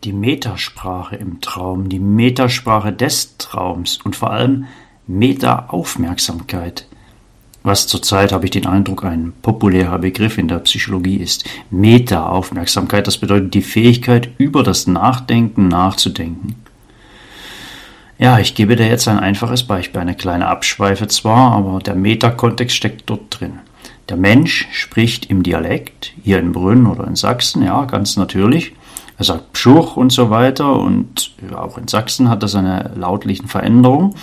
Die Metasprache im Traum, die Metasprache des Traums und vor allem Meta-Aufmerksamkeit, was zurzeit, habe ich den Eindruck, ein populärer Begriff in der Psychologie ist. Meta-Aufmerksamkeit, das bedeutet die Fähigkeit, über das Nachdenken nachzudenken. Ja, ich gebe dir jetzt ein einfaches Beispiel, eine kleine Abschweife zwar, aber der Meta-Kontext steckt dort drin. Der Mensch spricht im Dialekt, hier in Brünn oder in Sachsen, ja, ganz natürlich. Er sagt Pschuch und so weiter und ja, auch in Sachsen hat das eine lautliche Veränderung.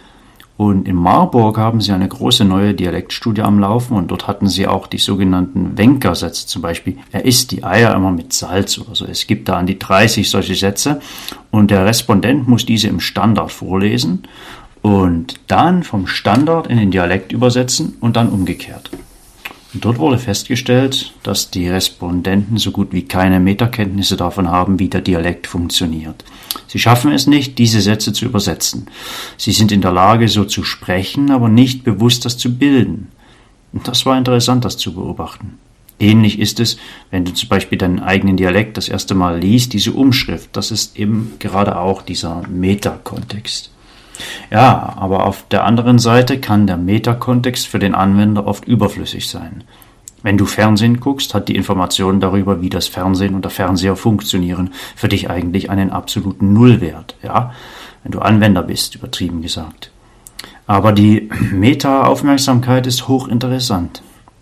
Und in Marburg haben sie eine große neue Dialektstudie am Laufen und dort hatten sie auch die sogenannten Wenker-Sätze, zum Beispiel, er isst die Eier immer mit Salz oder so. Es gibt da an die 30 solche Sätze und der Respondent muss diese im Standard vorlesen und dann vom Standard in den Dialekt übersetzen und dann umgekehrt. Und dort wurde festgestellt, dass die Respondenten so gut wie keine Metakenntnisse davon haben, wie der Dialekt funktioniert. Sie schaffen es nicht, diese Sätze zu übersetzen. Sie sind in der Lage, so zu sprechen, aber nicht bewusst das zu bilden. Und das war interessant, das zu beobachten. Ähnlich ist es, wenn du zum Beispiel deinen eigenen Dialekt das erste Mal liest, diese Umschrift. Das ist eben gerade auch dieser Meta-Kontext. Ja, aber auf der anderen Seite kann der Metakontext für den Anwender oft überflüssig sein. Wenn du Fernsehen guckst, hat die Information darüber, wie das Fernsehen und der Fernseher funktionieren, für dich eigentlich einen absoluten Nullwert, ja? Wenn du Anwender bist, übertrieben gesagt. Aber die Meta-Aufmerksamkeit ist hochinteressant.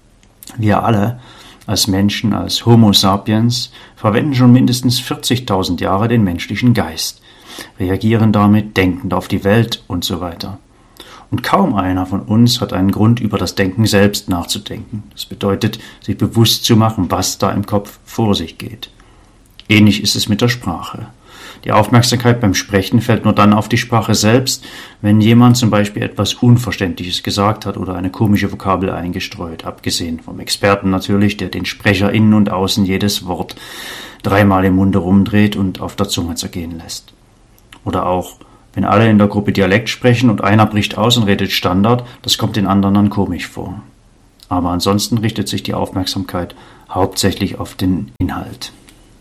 Wir alle als Menschen, als Homo sapiens, verwenden schon mindestens 40.000 Jahre den menschlichen Geist, reagieren damit denkend auf die Welt und so weiter. Und kaum einer von uns hat einen Grund, über das Denken selbst nachzudenken. Das bedeutet, sich bewusst zu machen, was da im Kopf vor sich geht. Ähnlich ist es mit der Sprache. Die Aufmerksamkeit beim Sprechen fällt nur dann auf die Sprache selbst, wenn jemand zum Beispiel etwas Unverständliches gesagt hat oder eine komische Vokabel eingestreut, abgesehen vom Experten natürlich, der den Sprecher innen und außen jedes Wort 3-mal im Munde rumdreht und auf der Zunge zergehen lässt. Oder auch, wenn alle in der Gruppe Dialekt sprechen und einer bricht aus und redet Standard, das kommt den anderen dann komisch vor. Aber ansonsten richtet sich die Aufmerksamkeit hauptsächlich auf den Inhalt.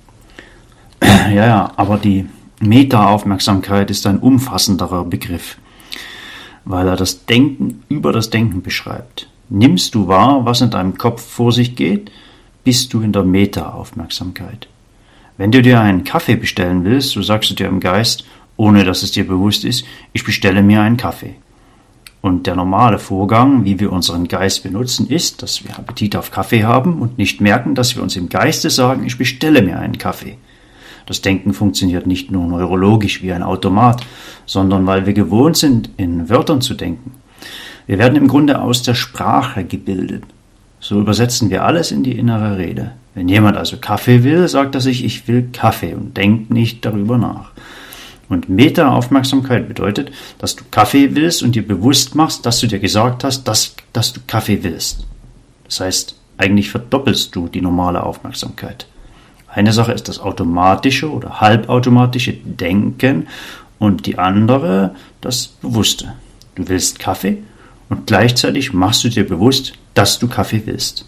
Ja, aber die Meta-Aufmerksamkeit ist ein umfassenderer Begriff, weil er das Denken über das Denken beschreibt. Nimmst du wahr, was in deinem Kopf vor sich geht, bist du in der Meta-Aufmerksamkeit. Wenn du dir einen Kaffee bestellen willst, so sagst du dir im Geist, ohne dass es dir bewusst ist, ich bestelle mir einen Kaffee. Und der normale Vorgang, wie wir unseren Geist benutzen, ist, dass wir Appetit auf Kaffee haben und nicht merken, dass wir uns im Geiste sagen, ich bestelle mir einen Kaffee. Das Denken funktioniert nicht nur neurologisch wie ein Automat, sondern weil wir gewohnt sind, in Wörtern zu denken. Wir werden im Grunde aus der Sprache gebildet. So übersetzen wir alles in die innere Rede. Wenn jemand also Kaffee will, sagt er sich, ich will Kaffee und denkt nicht darüber nach. Und Meta-Aufmerksamkeit bedeutet, dass du Kaffee willst und dir bewusst machst, dass du dir gesagt hast, dass du Kaffee willst. Das heißt, eigentlich verdoppelst du die normale Aufmerksamkeit. Eine Sache ist das automatische oder halbautomatische Denken und die andere das Bewusste. Du willst Kaffee und gleichzeitig machst du dir bewusst, dass du Kaffee willst.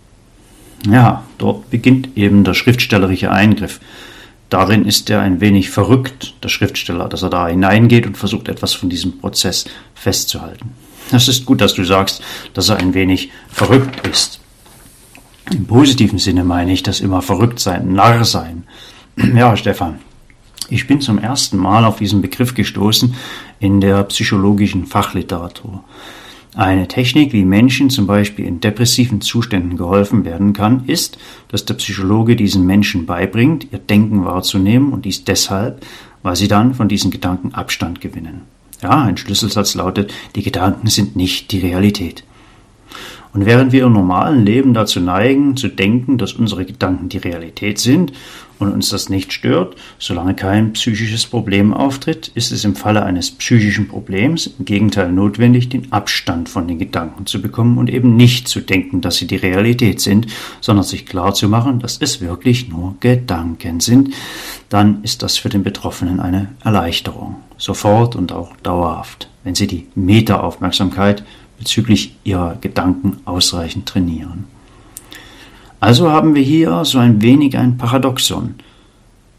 Ja, dort beginnt eben der schriftstellerische Eingriff. Darin ist er ein wenig verrückt, der Schriftsteller, dass er da hineingeht und versucht, etwas von diesem Prozess festzuhalten. Es ist gut, dass du sagst, dass er ein wenig verrückt ist. Im positiven Sinne meine ich, dass immer verrückt sein, Narr sein. Ja, Stefan, ich bin zum ersten Mal auf diesen Begriff gestoßen in der psychologischen Fachliteratur. Eine Technik, wie Menschen zum Beispiel in depressiven Zuständen geholfen werden kann, ist, dass der Psychologe diesen Menschen beibringt, ihr Denken wahrzunehmen und dies deshalb, weil sie dann von diesen Gedanken Abstand gewinnen. Ja, ein Schlüsselsatz lautet, die Gedanken sind nicht die Realität. Und während wir im normalen Leben dazu neigen, zu denken, dass unsere Gedanken die Realität sind und uns das nicht stört, solange kein psychisches Problem auftritt, ist es im Falle eines psychischen Problems im Gegenteil notwendig, den Abstand von den Gedanken zu bekommen und eben nicht zu denken, dass sie die Realität sind, sondern sich klar zu machen, dass es wirklich nur Gedanken sind. Dann ist das für den Betroffenen eine Erleichterung, sofort und auch dauerhaft, wenn sie die Meta-Aufmerksamkeit bezüglich ihrer Gedanken ausreichend trainieren. Also haben wir hier so ein wenig ein Paradoxon.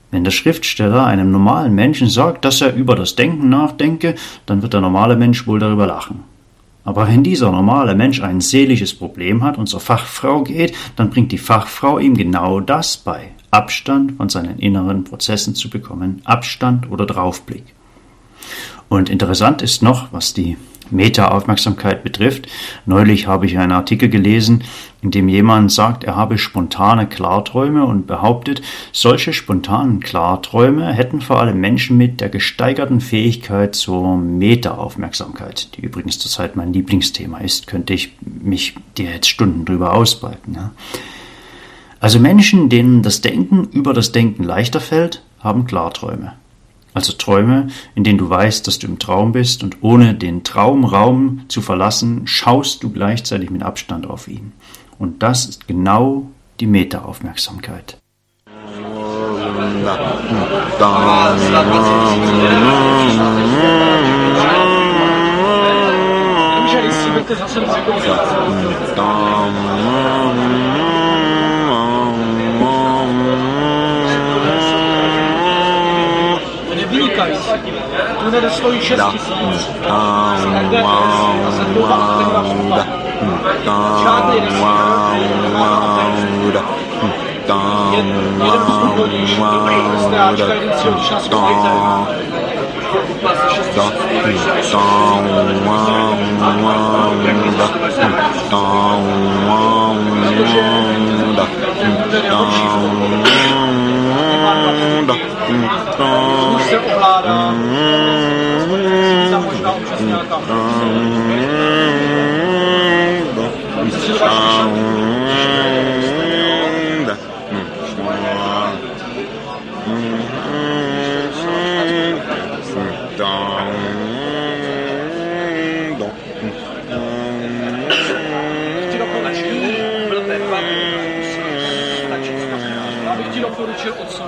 Wenn der Schriftsteller einem normalen Menschen sagt, dass er über das Denken nachdenke, dann wird der normale Mensch wohl darüber lachen. Aber wenn dieser normale Mensch ein seelisches Problem hat und zur Fachfrau geht, dann bringt die Fachfrau ihm genau das bei. Abstand von seinen inneren Prozessen zu bekommen, Abstand oder Draufblick. Und interessant ist noch, was die Meta-Aufmerksamkeit betrifft. Neulich habe ich einen Artikel gelesen, in dem jemand sagt, er habe spontane Klarträume und behauptet, solche spontanen Klarträume hätten vor allem Menschen mit der gesteigerten Fähigkeit zur Meta-Aufmerksamkeit, die übrigens zurzeit mein Lieblingsthema ist, könnte ich mich dir jetzt Stunden drüber ausbreiten. Ja. Also Menschen, denen das Denken über das Denken leichter fällt, haben Klarträume. Also Träume, in denen du weißt, dass du im Traum bist und ohne den Traumraum zu verlassen, schaust du gleichzeitig mit Abstand auf ihn. Und das ist genau die Meta-Aufmerksamkeit. Tu nedostojí 6 000. Žádný jeden hodíš, stráčka, jeden si hodíš na zkušejte. Už se ovládá. Za možná účast nějaká. Abych ti doporučil odsun.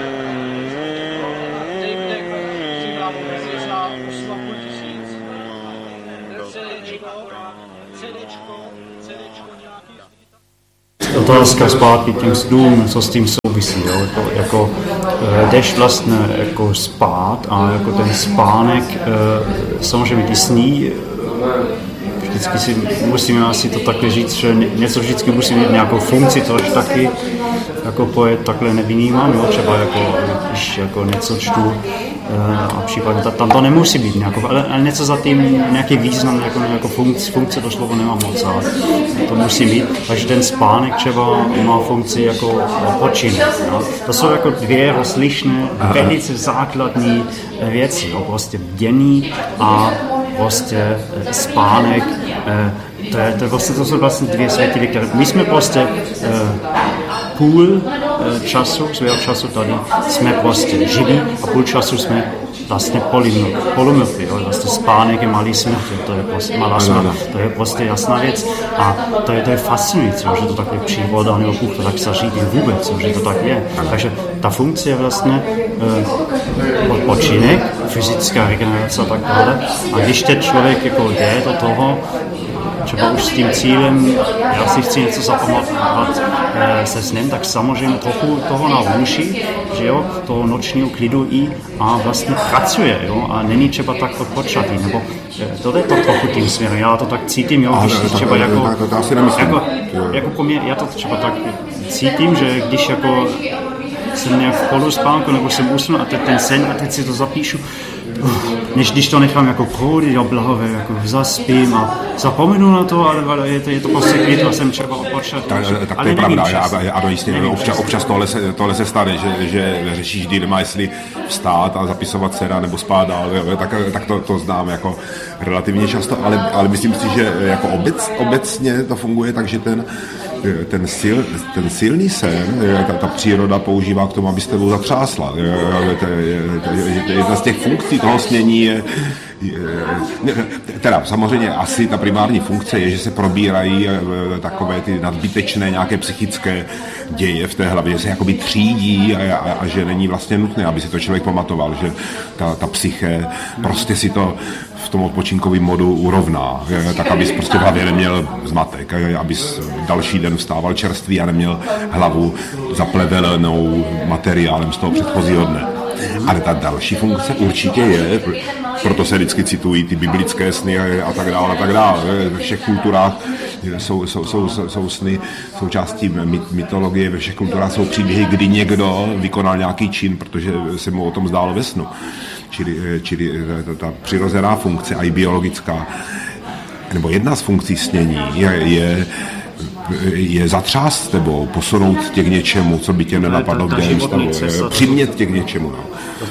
Otázka zpátky k těm snům, co s tím souvisí. Jako jdeš vlastně jako spát a jako ten spánek, samozřejmě ty sní, vždycky si musíme asi to takhle říct, že něco vždycky musí mít nějakou funkci, což taky jako poet takhle nevnímám, jo? Třeba jako, když jako něco čtu a případně tam to nemusí být nějakou, ale něco za tím, nějaký význam, jako funkce, to slovo nemám moc, ale to musí být, takže ten spánek třeba má funkci jako odpočinek. Jo? To jsou jako dvě rozlišné, velice základní věci, jo? Prostě bdění a prostě spánek, to jsou vlastně dvě světy, které my jsme prostě půl času, svého času tady jsme prostě živí a půl času jsme vlastně polomrtví, vlastně spánek je malý smrt, to je prostě malá smrt, to je prostě jasná věc a to je fascinující, že to takhle příroda nebo Bůh to tak zařídí vůbec, že to tak je. Takže ta funkce je vlastně odpočinek, fyzická regenerace a tak dále a když ten člověk jako jde do toho, třeba už s tím cílem, já si chci něco zapamatovat se snem, tak samozřejmě trochu toho naučí, že jo, toho nočního klidu a vlastně pracuje, jo, a není třeba tak odpočatý, nebo to je to trochu tím směrem, já to tak cítím, jo, když třeba jako po mě, já to třeba tak cítím, že když jako jsem nějak v poluspánku, nebo jsem usnul a ten sen a teď si to zapíšu, než když to nechám jako proudit a blahově, jako zaspím a zapomenu na to, ale je to prostě klid a jsem třeba odpočat. Tak to je pravda, ano jistě, občas tohle se stane, že řešíš dilema, jestli vstát a zapisovat se nebo spát dál, tak to znám jako relativně často, ale myslím si, že jako obecně to funguje tak, že ten silný sen, ta příroda používá k tomu, aby s tebou zatřásla. Jedna z těch funkcí toho snění je teda samozřejmě asi ta primární funkce je, že se probírají takové ty nadbytečné nějaké psychické děje v té hlavě, že se jakoby třídí a že není vlastně nutné, aby si to člověk pamatoval, že ta psyché prostě si to v tom odpočinkovém modu urovná, tak abys prostě v hlavě neměl zmatek, abys další den vstával čerstvý a neměl hlavu zaplevelenou materiálem z toho předchozího dne. Ale ta další funkce určitě je, proto se vždycky citují ty biblické sny a tak dále. Ve všech kulturách jsou sny součástí mytologie, ve všech kulturách jsou příběhy, kdy někdo vykonal nějaký čin, protože se mu o tom zdálo ve snu. Čili ta přirozená funkce a i biologická, nebo jedna z funkcí snění je zatřást s tebou, posunout tě k něčemu, co by tě nenapadlo v denním stavu, přimět tě k něčemu. No.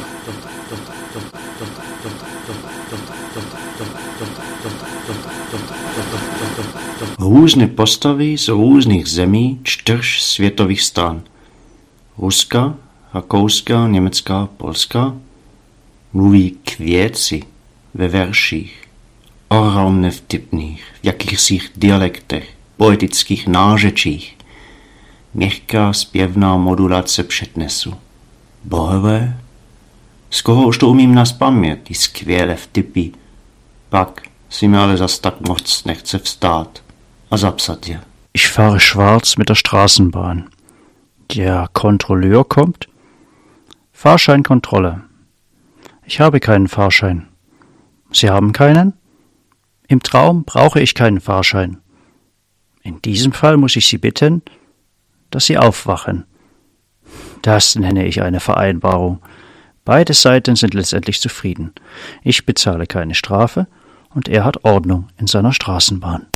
Různé postavy z různých zemí 4 světových stran. Ruska, Rakouska, Německa, Polska mluví k věci ve verších, ohromně vtipných, v jakýchsi dialektech, poetických nářečích, měkká zpěvná modulace přednesu. Bohové, z koho už to umím nazpamět, ty skvělé vtipy, pak si mi ale zas tak moc nechce vstát a zapsat je. Ich fahre schwarz mit der Straßenbahn. Der Kontrolleur kommt. Fahrscheinkontrolle. Ich habe keinen Fahrschein. Sie haben keinen? Im Traum brauche ich keinen Fahrschein. In diesem Fall muss ich Sie bitten, dass Sie aufwachen. Das nenne ich eine Vereinbarung. Beide Seiten sind letztendlich zufrieden. Ich bezahle keine Strafe und er hat Ordnung in seiner Straßenbahn.